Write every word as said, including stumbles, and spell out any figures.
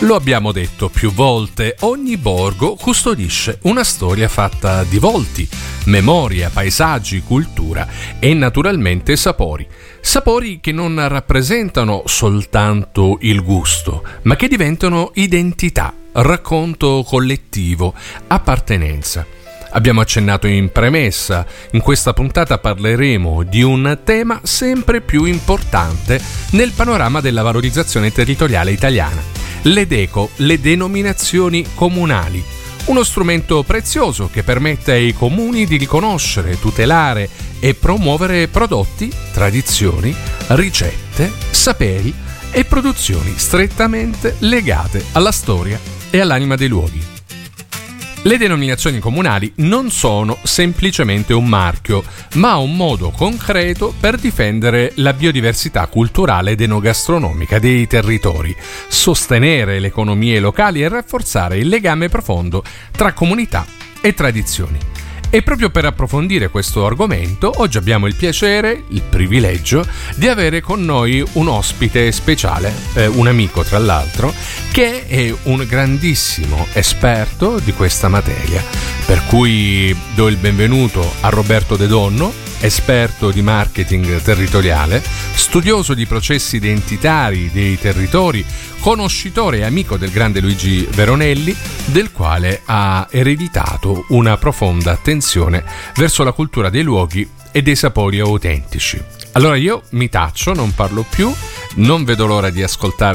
Lo abbiamo detto più volte, ogni borgo custodisce una storia fatta di volti, memoria, paesaggi, cultura e naturalmente sapori. Sapori che non rappresentano soltanto il gusto, ma che diventano identità, racconto collettivo, appartenenza. Abbiamo accennato in premessa, in questa puntata parleremo di un tema sempre più importante nel panorama della valorizzazione territoriale italiana: le DECO, le denominazioni comunali. Uno strumento prezioso che permette ai comuni di riconoscere, tutelare e promuovere prodotti, tradizioni, ricette, saperi e produzioni strettamente legate alla storia e all'anima dei luoghi. Le denominazioni comunali non sono semplicemente un marchio, ma un modo concreto per difendere la biodiversità culturale ed enogastronomica dei territori, sostenere le economie locali e rafforzare il legame profondo tra comunità e tradizioni. E proprio per approfondire questo argomento, oggi abbiamo il piacere, il privilegio di avere con noi un ospite speciale, eh, un amico tra l'altro, che è un grandissimo esperto di questa materia, per cui do il benvenuto a Roberto De Donno, esperto di marketing territoriale, studioso di processi identitari dei territori, conoscitore e amico del grande Luigi Veronelli, del quale ha ereditato una profonda attenzione verso la cultura dei luoghi e dei sapori autentici. Allora io mi taccio, non parlo più, non vedo l'ora di ascoltare